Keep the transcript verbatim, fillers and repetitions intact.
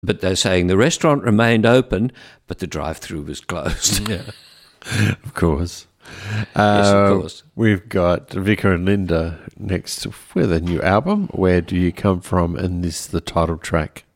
But they're saying the restaurant remained open, but the drive-through was closed. Yeah, of course. Yes, of Uh, course. We've got Vicar and Linda next with a new album. Where Do You Come From? And this is the title track.